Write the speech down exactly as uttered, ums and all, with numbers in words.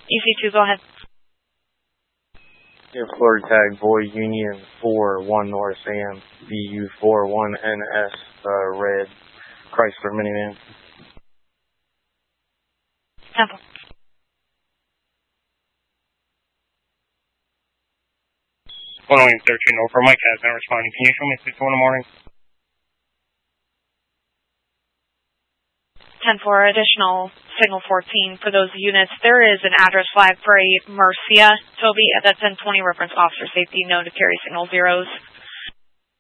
E C two, go ahead. Yeah, Florida tag boy Union four one North Sam B U four one N S uh, red Chrysler minivan. Temple. one oh eight thirteen over. Mike has been responding. Can you show me six one in the morning? ten four, additional signal fourteen for those units. There is an address flag for a Mercia, Toby, at that ten twenty reference officer safety, known to carry signal zeros.